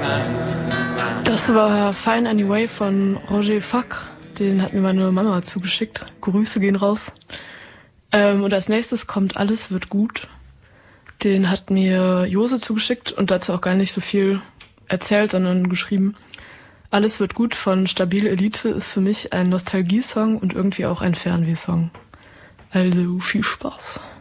Das war Fine Anyway von Roger Fack. Den hat mir meine Mama zugeschickt. Grüße gehen raus. Und als nächstes kommt Alles wird gut. Den hat mir Jose zugeschickt und dazu auch gar nicht so viel erzählt, sondern geschrieben. Alles wird gut von Stabile Elite ist für mich ein Nostalgiesong und irgendwie auch ein Fernwehsong. Also viel Spaß.